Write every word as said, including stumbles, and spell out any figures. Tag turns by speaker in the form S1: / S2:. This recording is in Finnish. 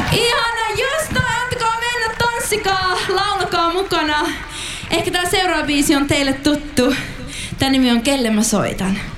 S1: Ihana, just toi, antakaa mennä, tanssikaa, laulakaa mukana. Ehkä tää seuraava biisi on teille tuttu. Tän nimi on Kelle mä soitan.